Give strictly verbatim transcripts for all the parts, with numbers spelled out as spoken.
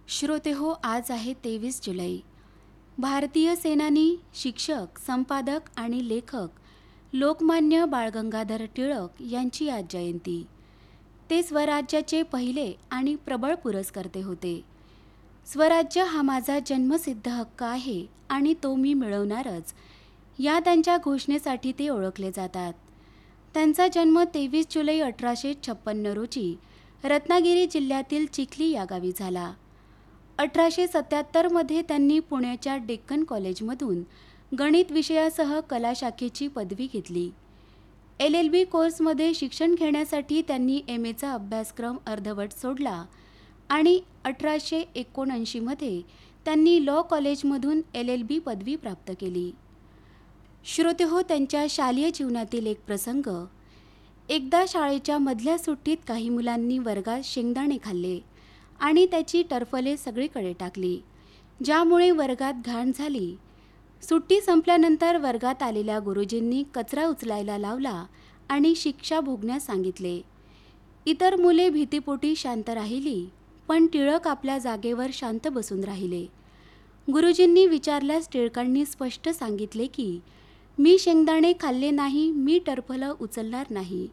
श्रोते हो, आज आहे तेवीस जुलै. भारतीय सेनानी, शिक्षक, संपादक आणि लेखक लोकमान्य बाळ गंगाधर टिळक यांची आज जयंती. ते स्वराज्याचे पहिले आणि प्रबळ पुरस्कर्ते होते. स्वराज्य हा माझा जन्मसिद्ध हक्क आहे आणि तो मी मिळवणारच, या त्यांच्या घोषणेसाठी ते ओळखले जातात. त्यांचा जन्म तेवीस जुलै अठराशे छप्पन्न रोजी रत्नागिरी जिल्ह्यातील चिखली या गावी झाला. अठराशे सत्याहत्तरमध्ये त्यांनी पुण्याच्या डेक्कन कॉलेजमधून गणित विषयासह कला शाखेची पदवी घेतली. एल एल बी कोर्समध्ये शिक्षण घेण्यासाठी त्यांनी एम एचा अभ्यासक्रम अर्धवट सोडला आणि अठराशे एकोणऐंशीमध्ये त्यांनी लॉ कॉलेजमधून एल एल बी पदवी प्राप्त केली. श्रोते हो, त्यांच्या शालेय जीवनातील एक प्रसंग. एकदा शाळेच्या मधल्या सुट्टीत काही मुलांनी वर्गात शेंगदाणे खाल्ले आणि त्याची टरफले सगळीकडे टाकली, ज्यामुळे वर्गात घाण झाली. सुट्टी संपल्यानंतर वर्गात आलेल्या गुरुजींनी कचरा उचलायला लावला आणि शिक्षा भोगण्यास सांगितले. इतर मुले भीतीपोटी शांत राहिली, पण टिळक आपल्या जागेवर शांत बसून राहिले. गुरुजींनी विचारल्यास टिळकांनी स्पष्ट सांगितले की, मी शेंगदाणे खाल्ले नाही, मी टरफलं उचलणार नाही.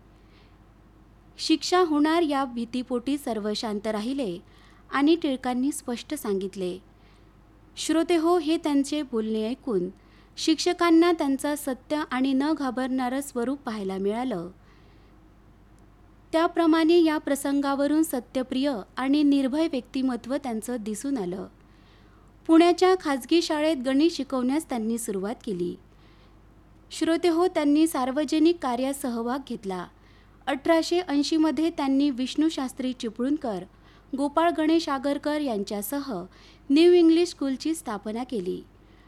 शिक्षा होणार या भीतीपोटी सर्व शांत राहिले आणि टिळकांनी स्पष्ट सांगितले. श्रोते हो, हे त्यांचे बोलणे ऐकून शिक्षकांना त्यांचा सत्य आणि न घाबरणारं स्वरूप पाहायला मिळालं. त्याप्रमाणे या प्रसंगावरून सत्यप्रिय आणि निर्भय व्यक्तिमत्व त्यांचं दिसून आलं. पुण्याच्या खाजगी शाळेत गणित शिकवण्यास त्यांनी सुरुवात केली. श्रोते हो, त्यांनी सार्वजनिक कार्यात सहभाग घेतला. अठराशे ऐंशीमध्ये त्यांनी विष्णूशास्त्री चिपळूणकर, गोपाळ गणेश आगरकर यांच्यासह न्यू इंग्लिश स्कूलची स्थापना केली.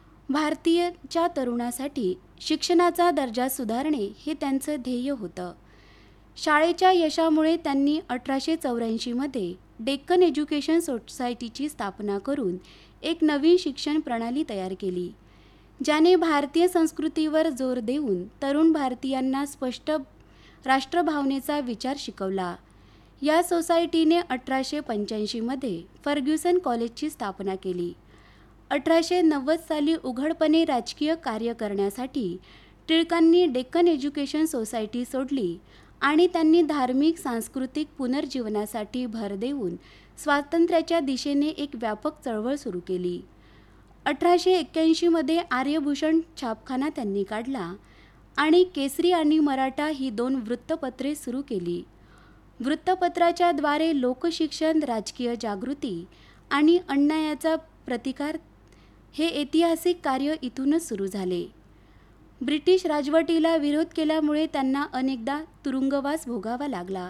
भारतीयच्या तरुणासाठी शिक्षणाचा दर्जा सुधारणे हे त्यांचं ध्येय होतं. शाळेच्या यशामुळे त्यांनी अठराशे चौऱ्याऐंशीमध्ये डेक्कन एज्युकेशन सोसायटीची स्थापना करून एक नवीन शिक्षण प्रणाली तयार केली, ज्याने भारतीय संस्कृतीवर जोर देऊन तरुण भारतीयांना स्पष्ट राष्ट्रभावनेचा विचार शिकवला. या सोसायटीने अठराशे पंच्याऐंशीमध्ये फर्ग्युसन कॉलेजची स्थापना केली. अठराशे नव्वद साली उघडपणे राजकीय कार्य करण्यासाठी टिळकांनी डेक्कन एज्युकेशन सोसायटी सोडली आणि त्यांनी धार्मिक सांस्कृतिक पुनर्जीवनासाठी भर देऊन स्वातंत्र्याच्या दिशेने एक व्यापक चळवळ सुरू केली. अठराशे एक्क्याऐंशीमध्ये आर्यभूषण छापखाना त्यांनी काढला आणि केसरी आणि मराठा ही दोन वृत्तपत्रे सुरू केली. वृत्तपत्राच्या द्वारे लोकशिक्षण, राजकीय जागृती आणि अन्यायाचा प्रतिकार हे ऐतिहासिक कार्य इथूनच सुरू झाले. ब्रिटिश राजवटीला विरोध केल्यामुळे त्यांना अनेकदा तुरुंगवास भोगावा लागला.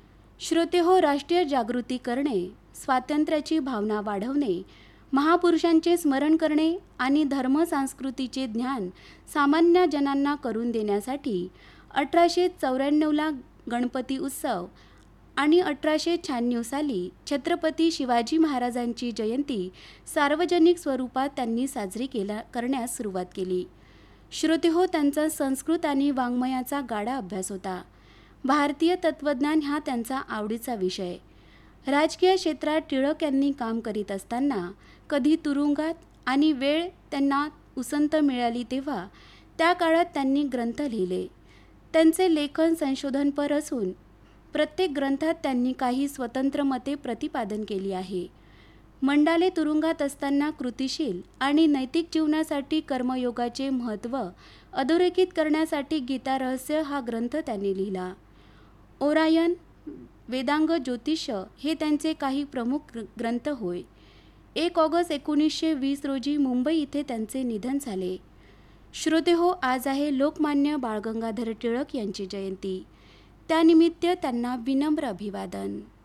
श्रोते हो, राष्ट्रीय जागृती करणे, स्वातंत्र्याची भावना वाढवणे, महापुरुषांचे स्मरण करणे आणि धर्मसंस्कृतीचे ज्ञान सामान्य जनांना करून देण्यासाठी अठराशे चौऱ्याण्णवला गणपती उत्सव आणि अठराशे शहाण्णव साली छत्रपती शिवाजी महाराजांची जयंती सार्वजनिक स्वरूपात त्यांनी साजरी केला करण्यास सुरुवात केली. श्रोते हो, त्यांचा संस्कृत आणि वाङ्मयाचा गाढा अभ्यास होता. भारतीय तत्त्वज्ञान हा त्यांचा आवडीचा विषय. राजकीय क्षेत्रात टिळक यांनी काम करीत असताना कधी तुरुंगात आणि वेळ त्यांना उसंत मिळाली तेव्हा त्या काळात त्यांनी ग्रंथ लिहिले. त्यांचे लेखन संशोधनपर असून प्रत्येक ग्रंथात त्यांनी काही स्वतंत्र मते प्रतिपादन केली आहे. मंडाले तुरुंगात असताना कृतिशील आणि नैतिक जीवनासाठी कर्मयोगाचे महत्त्व अधोरेखित करण्यासाठी गीता रहस्य हा ग्रंथ त्यांनी लिहिला. ओरायन, वेदांग ज्योतिष्य हे त्यांचे काही प्रमुख ग्रंथ होय. एक ऑगस्ट एकोणीसशे वीस रोजी मुंबई इथे त्यांचे निधन झाले. श्रोते हो, आज आहे लोकमान्य बाळ गंगाधर टिळक यांची जयंती. त्यानिमित्त त्यांना विनम्र अभिवादन.